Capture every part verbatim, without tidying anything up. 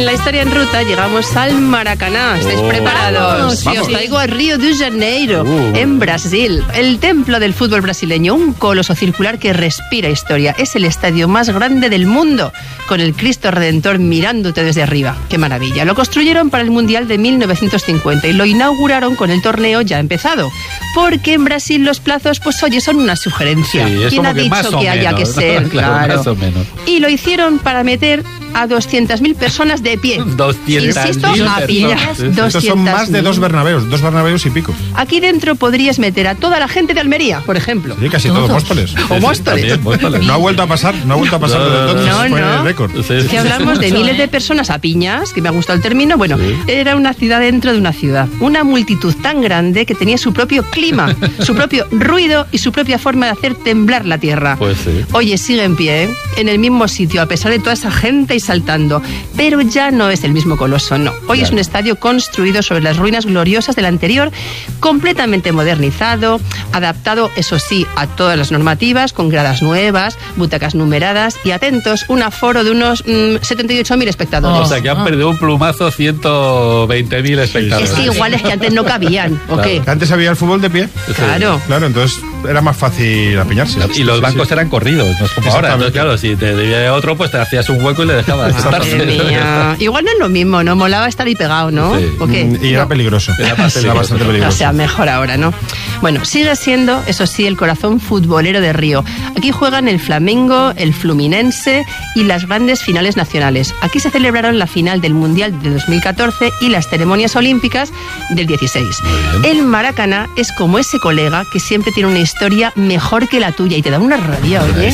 la historia en ruta llegamos al Maracaná. ¿Estáis Oh. preparados? Vamos. Sí, os traigo a Río de Janeiro, Uh. en Brasil. El templo del fútbol brasileño, un coloso circular que respira historia. Es el estadio más grande del mundo, con el Cristo Redentor mirándote desde arriba. ¡Qué maravilla! Lo construyeron para el Mundial de mil novecientos cincuenta y lo inauguraron con el torneo ya empezado. Porque en Brasil los plazos, pues oye, son una sugerencia. Sí, es ¿Quién como ha que dicho más o que haya menos, que ser? ¿no? Claro, Claro. más o menos. Y lo hicieron para meter a doscientas mil personas de pie. doscientas mil Insisto, a pie. personas. Estos son más de dos Bernabéus, dos Bernabéus y pico. Aquí dentro podrías meter a toda la gente de Almería, por ejemplo. Sí, casi todo Móstoles. O Móstoles. También, Móstoles. No ha vuelto a pasar, no ha vuelto a pasar No, desde entonces. no, fue no. el récord. Sí, Es sí, que hablamos de mucho, miles ¿eh? de personas a piñas, que me ha gustado el término. Bueno, Sí. era una ciudad dentro de una ciudad. Una multitud tan grande que tenía su propio clima, su propio ruido y su propia forma de hacer temblar la tierra. Pues sí. Oye, sigue en pie, ¿eh? En el mismo sitio, a pesar de toda esa gente y saltando. Pero ya no es el mismo coloso, no. Hoy Claro. es un estadio construido sobre las ruinas gloriosas del anterior, completamente modernizado, adaptado, eso sí, a todas las normativas, con gradas nuevas, butacas numeradas y, atentos, un aforo de unos mm, setenta y ocho mil espectadores. O sea, que han perdido un plumazo ciento veinte mil espectadores. Es que igual es que antes no cabían, ¿o Claro. qué? Antes había el fútbol de pie. Claro. Claro, entonces era más fácil apiñarse. Y los Sí, bancos sí. eran corridos, no es como ahora. Entonces, Exactamente. claro, si te debía otro, pues te hacías un hueco y le dejabas Madre sentarse. mía. Igual no es lo mismo, ¿no? Molaba estar ahí pegado, ¿no? Sí. ¿O qué? Mm, Y era No. peligroso. Era más Era bastante O peligroso. sea, mejor ahora, ¿no? Bueno, sigue siendo, eso sí, el corazón futbolero de Río. Aquí juegan el Flamengo, el Fluminense y las grandes finales nacionales. Aquí se celebraron la final del Mundial de dos mil catorce y las ceremonias olímpicas del dieciséis. El Maracaná es como ese colega que siempre tiene una historia mejor que la tuya y te da una rabia, oye.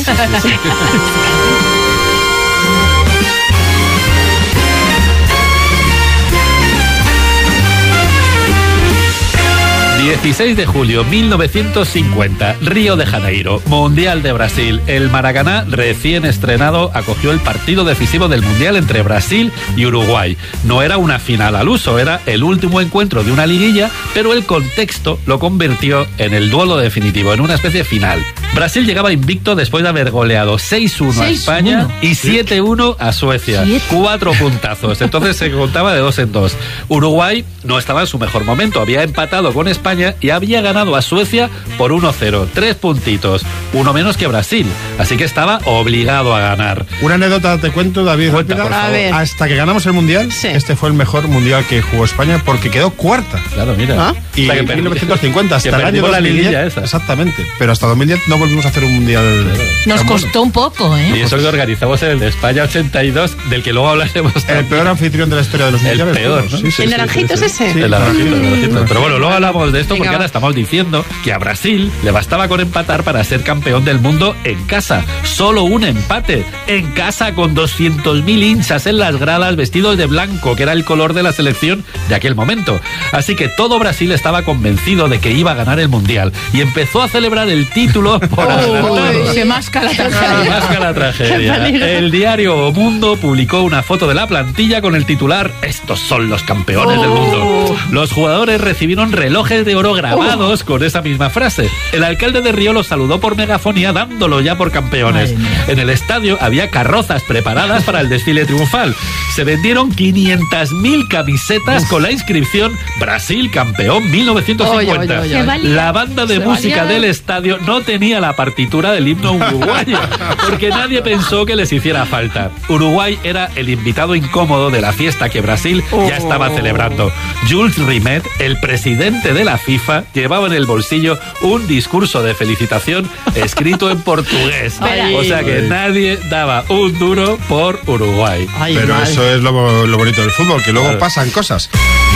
dieciséis de julio mil novecientos cincuenta, Río de Janeiro, Mundial de Brasil. El Maracaná, recién estrenado, acogió el partido decisivo del Mundial entre Brasil y Uruguay. No era una final al uso, era el último encuentro de una liguilla, pero el contexto lo convirtió en el duelo definitivo, en una especie de final. Brasil llegaba invicto después de haber goleado seis uno a seis España uno. y siete uno a Suecia. Siete. Cuatro puntazos. Entonces se contaba de dos en dos. Uruguay no estaba en su mejor momento. Había empatado con España y había ganado a Suecia por uno cero. Tres puntitos. Uno menos que Brasil. Así que estaba obligado a ganar. Una anécdota te cuento, David. Cuenta, rápida. por favor. A ver. Hasta que ganamos el Mundial, Sí. este fue el mejor Mundial que jugó España porque quedó cuarta. Claro, mira. ¿Ah? Y O sea, que en perdi- mil novecientos cincuenta hasta que el año perdimos la dos mil diez. liguilla esa. Exactamente. Pero hasta dos mil diez no volvimos a hacer un Mundial. Nos tan bueno. costó un poco, Y ¿eh? eso que organizamos en el de España ochenta y dos, del que luego hablaremos El también. peor anfitrión de la historia de los El mundiales. peor, fuimos. ¿no? Sí, sí, ¿El sí. naranjito es ese? Sí. El naranjito, el naranjito. Pero bueno, luego hablamos de esto Venga, porque va. ahora estamos diciendo que a Brasil le bastaba con empatar para ser campeón del mundo en casa. Solo un empate. En casa con doscientos mil hinchas en las gradas vestidos de blanco, que era el color de la selección de aquel momento. Así que todo Brasil estaba convencido de que iba a ganar el mundial y empezó a celebrar el título por adelantado. Se masca la Y tragedia. más que la Qué tragedia. peligro. El diario O Mundo publicó una foto de la plantilla con el titular: "Estos son los campeones del mundo". Los jugadores recibieron relojes de oro grabados con esa misma frase. El alcalde de Río los saludó por megafonía dándolo ya por campeones. Madre mía. En el estadio había carrozas preparadas para el desfile triunfal. Se vendieron quinientas mil camisetas con la inscripción "Brasil campeón mil novecientos cincuenta". Oye, oye, oye, oye. La banda de Se música valía. del estadio no tenía la partitura del himno uruguayo, porque nadie pensó que les hiciera falta. Uruguay era el invitado incómodo de la fiesta que Brasil ya estaba celebrando. Jules Rimet, el presidente de la FIFA, llevaba en el bolsillo un discurso de felicitación escrito en portugués. Ay. O sea que nadie daba un duro por Uruguay. Ay, Pero madre. eso es lo, lo bonito del fútbol, que luego Claro. pasan cosas.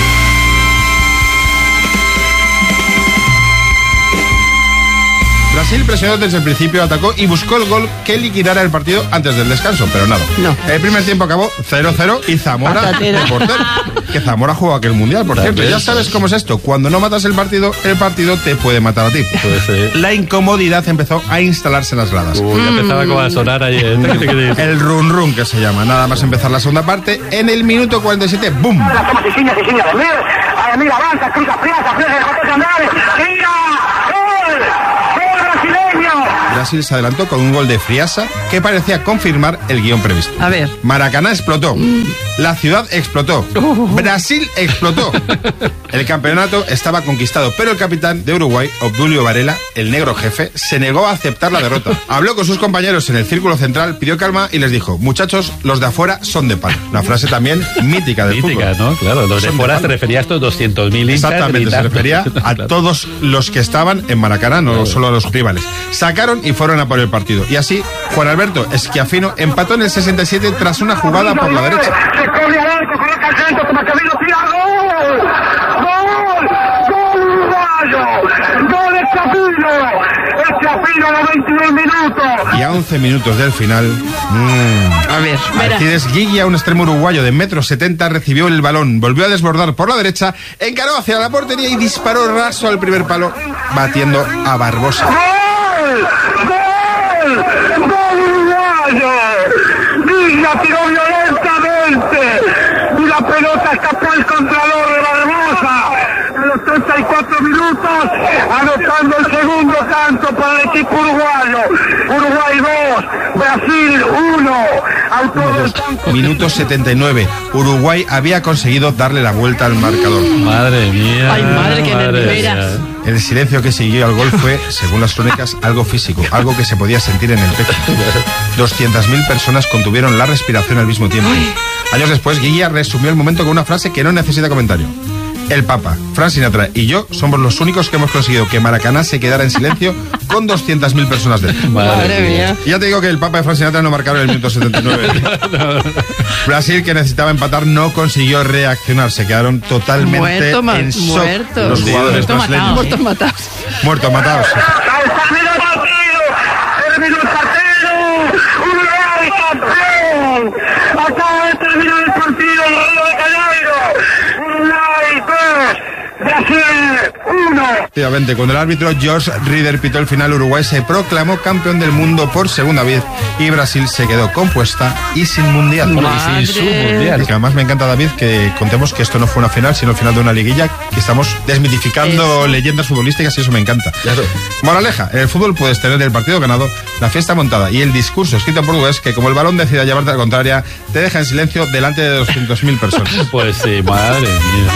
Brasil presionó desde el principio, atacó y buscó el gol que liquidara el partido antes del descanso, pero nada. No. El primer tiempo acabó cero cero y Zamora Patatero. de portero. Que Zamora jugó aquel mundial, por También, cierto. Ya sabes cómo es esto. Cuando no matas el partido, el partido te puede matar a ti. Pues, eh, La incomodidad empezó a instalarse en las gradas. uy, ya empezaba como a sonar ahí. eh. El run run que se llama. Nada más empezar la segunda parte, en el minuto cuarenta y siete, ¡bum! Como Cicinha, Cicinha de Mir, a Mir avanza, cruza Friasa, Friasa de José Andrade, tira, gol, gol brasileño. Brasil se adelantó con un gol de Friasa que parecía confirmar el guión previsto. A ver. Maracaná explotó. La ciudad explotó. Brasil explotó. El campeonato estaba conquistado, pero el capitán de Uruguay, Obdulio Varela, el negro jefe, se negó a aceptar la derrota. Habló con sus compañeros en el círculo central, pidió calma y les dijo: muchachos, los de afuera son de palo. Una frase también mítica del Mítica, fútbol. ¿no? Claro, los de Son fuera de se palo. refería a estos doscientos mil hinchas. Exactamente, se refería a todos los que estaban en Maracaná, no solo a los rivales. Sacaron y fueron a por el partido. Y así, Juan Alberto Schiaffino empató en el sesenta y siete tras una jugada por la derecha. Se corre al arco, coloca al centro, toma camino, tira, ¡gol! ¡Gol! ¡Gol uruguayo! ¡Gol de Schiaffino! Schiaffino a los veintidós minutos. Y a once minutos del final, mmm, A ver, verá. Alcides Guigui, a un extremo uruguayo de metro setenta, recibió el balón, volvió a desbordar por la derecha, encaró hacia la portería y disparó raso al primer palo, batiendo a Barbosa. ¡Gol! ¡Gol! ¡Gol uruguayo! Villa tiró violentamente y la pelota escapó al contralor de Barbosa. A los treinta y cuatro minutos, anotando el segundo tanto para el equipo uruguayo. Uruguay dos, Brasil uno. Autor del tanto. Minuto setenta y nueve. Uruguay había conseguido darle la vuelta al marcador. Madre mía. Ay, madre, qué nerviosa. mía. El silencio que siguió al gol fue, según las crónicas, algo físico, algo que se podía sentir en el pecho. doscientas mil personas contuvieron la respiración al mismo tiempo. Años después, Guilla resumió el momento con una frase que no necesita comentario. El Papa, Frank Sinatra y yo somos los únicos que hemos conseguido que Maracaná se quedara en silencio con doscientas mil personas dentro. Madre mía. Y ya te digo que el Papa y Frank Sinatra no marcaron el minuto setenta y nueve. Brasil, que necesitaba empatar, no consiguió reaccionar. Se quedaron totalmente Muerto, ma- en shock muerto. los jugadores Muerto brasileños. matado. Muertos matados. Muertos, matados. Terminó el partido, terminó el partido, Uruguay campeón. Acaba de terminar el partido en Río de Janeiro. Uruguay dos, Brasil uno. Efectivamente, cuando el árbitro George Rieder pitó el final, Uruguay se proclamó campeón del mundo por segunda vez y Brasil se quedó compuesta y sin mundial. Bueno, y sin su Madre. mundial. Y que además me encanta, David, que contemos que esto no fue una final, sino el final de una liguilla, que estamos desmitificando Eso. leyendas futbolísticas y eso me encanta. Claro. Moraleja, en el fútbol puedes tener el partido ganado, la fiesta montada y el discurso escrito en portugués que, como el balón decida llevarte a la contraria, te deja en silencio delante de doscientas mil personas. Pues sí, madre mía.